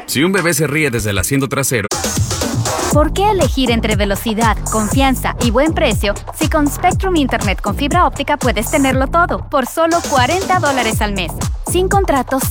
Si un bebé se ríe desde el asiento trasero... ¿Por qué elegir entre velocidad, confianza y buen precio si con Spectrum Internet con fibra óptica puedes tenerlo todo por solo $40 al mes? Sin contratos,